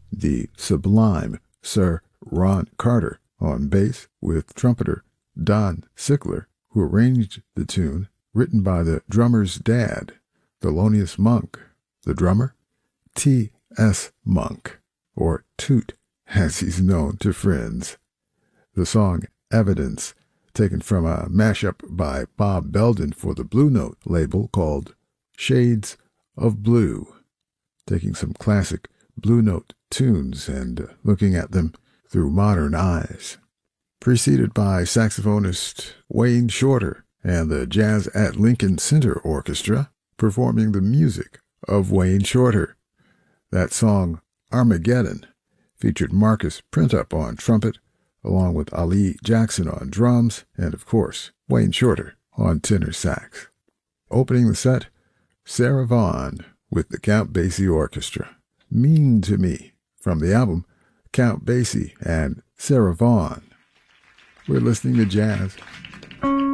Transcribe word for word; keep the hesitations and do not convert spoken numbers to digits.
the sublime Sir Ron Carter on bass with trumpeter Don Sickler, who arranged the tune, written by the drummer's dad, Thelonious Monk. The drummer, T S. Monk, or Toot, as he's known to friends. The song Evidence, taken from a mashup by Bob Belden for the Blue Note label called Shades of Blue, taking some classic Blue Note tunes and looking at them through modern eyes. Preceded by saxophonist Wayne Shorter and the Jazz at Lincoln Center Orchestra performing the music of Wayne Shorter. That song, Armageddon, featured Marcus Printup on trumpet, along with Ali Jackson on drums, and of course, Wayne Shorter on tenor sax. Opening the set, Sarah Vaughan with the Count Basie Orchestra. Mean to Me, from the album Count Basie and Sarah Vaughan. We're listening to jazz.